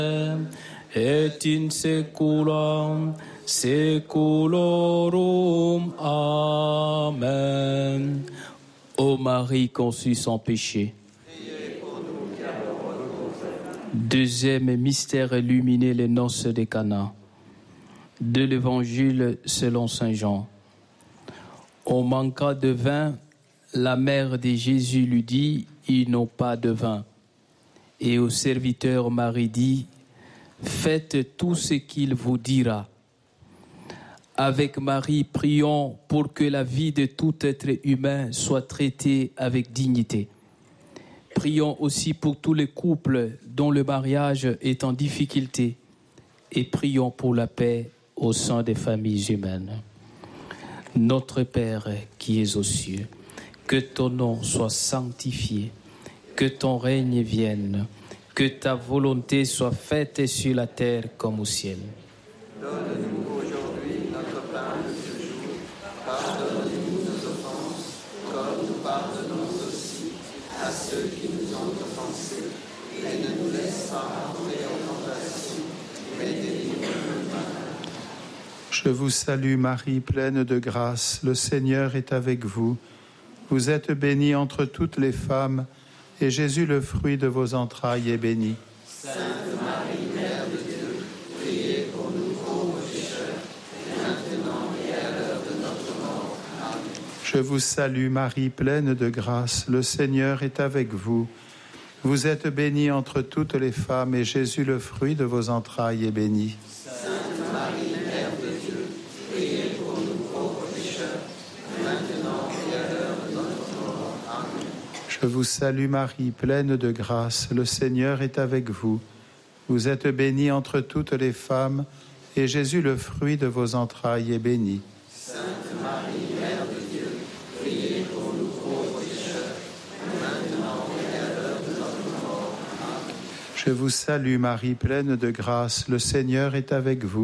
et in saecula saeculorum. Amen. Ô Marie conçue sans péché. Deuxième mystère illuminé, les noces de Cana. De l'Évangile selon saint Jean. Au manqua de vin, la mère de Jésus lui dit, ils n'ont pas de vin. Et au serviteur Marie dit, faites tout ce qu'il vous dira. Avec Marie, prions pour que la vie de tout être humain soit traitée avec dignité. Prions aussi pour tous les couples dont le mariage est en difficulté et prions pour la paix au sein des familles humaines. Notre Père qui es aux cieux, que ton nom soit sanctifié, que ton règne vienne, que ta volonté soit faite sur la terre comme au ciel. Donne-nous aujourd'hui notre pain de ce jour. Pardonne-nous nos offenses, comme nous pardonnons aussi à ceux qui nous ont offensés. Et ne nous laisse pas entrer en tentation, mais délivre-nous du mal. Je vous salue Marie, pleine de grâce, le Seigneur est avec vous. Vous êtes bénie entre toutes les femmes, et Jésus, le fruit de vos entrailles, est béni. Sainte Marie, Mère de Dieu, priez pour nous pauvres pécheurs, maintenant et à l'heure de notre mort. Amen. Je vous salue Marie, pleine de grâce, le Seigneur est avec vous. Vous êtes bénie entre toutes les femmes, et Jésus, le fruit de vos entrailles, est béni. Sainte Marie, Mère de Dieu, priez pour nous pauvres pécheurs, maintenant et à l'heure de notre mort. Amen. Je vous salue Marie, pleine de grâce, le Seigneur est avec vous. Vous êtes bénie entre toutes les femmes, et Jésus, le fruit de vos entrailles, est béni. Sainte Marie, Mère de Dieu, priez pour nous pauvres pécheurs, maintenant et à l'heure de notre mort. Amen. Je vous salue Marie, pleine de grâce, le Seigneur est avec vous.